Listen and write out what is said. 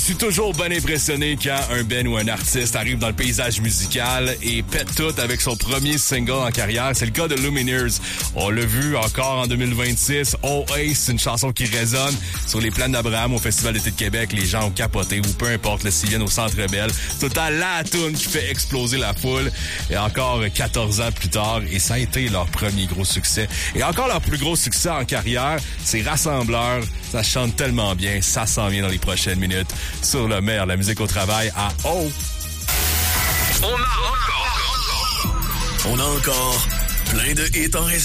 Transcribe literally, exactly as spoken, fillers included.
suis toujours bien impressionné quand un band ou un artiste arrive dans le paysage musical et pète tout avec son premier single en carrière. C'est le cas de Lumineers. On l'a vu encore en deux mille vingt-six. Oh hey, c'est une chanson qui résonne sur les plaines d'Abraham au Festival d'été de Québec. Les gens ont capoté ou peu importe, le s'ils viennent au Centre Bell. Tout le temps la toune qui fait exploser la foule. Et encore quatorze ans plus tard, et ça a été leur premier gros succès. Et encore leur plus gros succès en carrière, c'est Rassembleur. Ça chante tellement bien, ça s'en vient dans les prochaines minutes sur le meilleur de la musique au travail à Oh! On a encore, on a encore plein de hits en réserve.